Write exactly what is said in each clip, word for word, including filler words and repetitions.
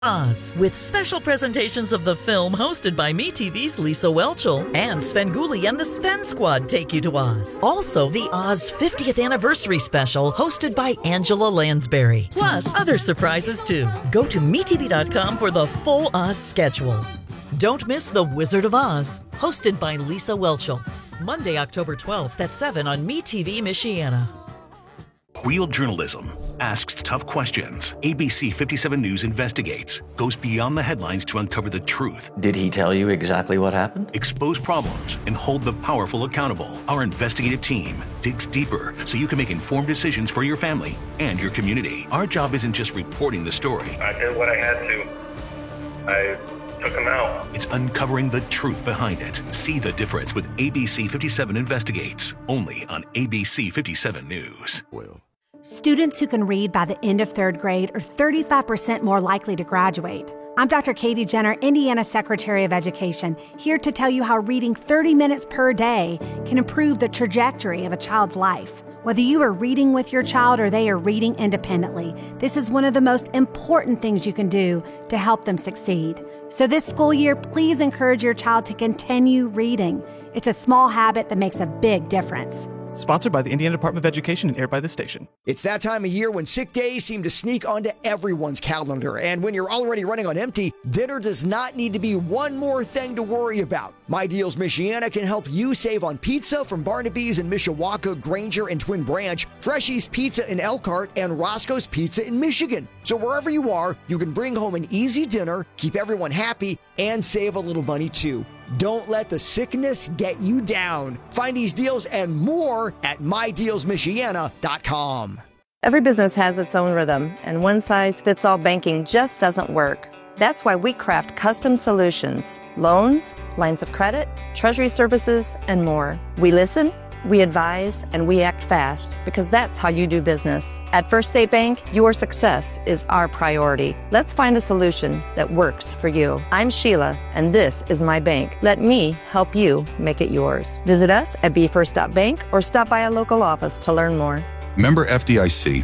Oz, with special presentations of the film hosted by MeTV's Lisa Welchel and Svengoolie and the Sven Squad take you to Oz. Also, the Oz fiftieth Anniversary Special hosted by Angela Lansbury. Plus, other surprises too. Go to Me T V dot com for the full Oz schedule. Don't miss The Wizard of Oz, hosted by Lisa Welchel. Monday, October twelfth at seven on MeTV Michiana. Real journalism asks tough questions. A B C fifty-seven News investigates, goes beyond the headlines to uncover the truth. Did he tell you exactly what happened? Expose problems and hold the powerful accountable. Our investigative team digs deeper so you can make informed decisions for your family and your community. Our job isn't just reporting the story. I did what I had to. I took him out. It's uncovering the truth behind it. See the difference with A B C fifty-seven Investigates, only on A B C fifty-seven News. Well. Students who can read by the end of third grade are thirty-five percent more likely to graduate. I'm Doctor Katie Jenner, Indiana Secretary of Education, here to tell you how reading thirty minutes per day can improve the trajectory of a child's life. Whether you are reading with your child or they are reading independently, this is one of the most important things you can do to help them succeed. So this school year, please encourage your child to continue reading. It's a small habit that makes a big difference. Sponsored by the Indiana Department of Education and aired by the station. It's that time of year when sick days seem to sneak onto everyone's calendar. And when you're already running on empty, dinner does not need to be one more thing to worry about. My Deals Michiana can help you save on pizza from Barnaby's in Mishawaka, Granger, and Twin Branch, Freshy's Pizza in Elkhart, and Roscoe's Pizza in Michigan. So wherever you are, you can bring home an easy dinner, keep everyone happy, and save a little money too. Don't let the sickness get you down. Find these deals and more at my deals michiana dot com. Every business has its own rhythm, and one-size-fits-all banking just doesn't work. That's why we craft custom solutions, loans, lines of credit, treasury services, and more. We listen, we advise, and we act fast, because that's how you do business. At First State Bank, your success is our priority. Let's find a solution that works for you. I'm Sheila, and this is my bank. Let me help you make it yours. Visit us at b first dot bank or stop by a local office to learn more. Member F D I C.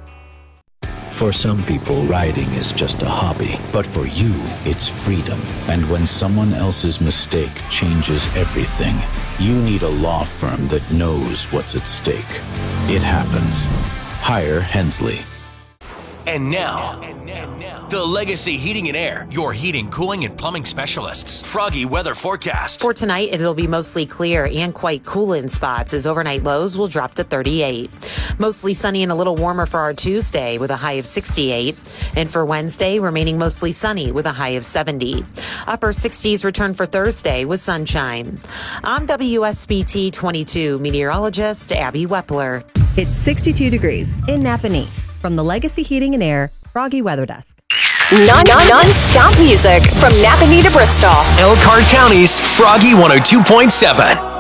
For some people, riding is just a hobby, but for you, it's freedom. And when someone else's mistake changes everything, you need a law firm that knows what's at stake. It happens. Hire Hensley. And now, and now, the Legacy Heating and Air, your heating, cooling, and plumbing specialists. Froggy weather forecast. For tonight, it'll be mostly clear and quite cool in spots as overnight lows will drop to thirty-eight. Mostly sunny and a little warmer for our Tuesday with a high of sixty-eight. And for Wednesday, remaining mostly sunny with a high of seventy. Upper sixties return for Thursday with sunshine. I'm W S B T twenty-two meteorologist Abby Wepler. It's sixty-two degrees in Napanee. From the Legacy Heating and Air Froggy Weather Desk. Non, non, non-stop music from Napanee to Bristol. Elkhart County's Froggy one oh two point seven.